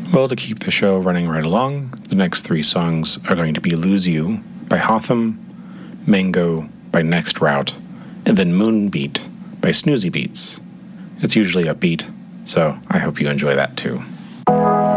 Well, to keep the show running right along, the next three songs are going to be Lose You by Hotham, Mango by Next Route, and then Moonbeat by Snoozy Beats. It's usually upbeat, so I hope you enjoy that too.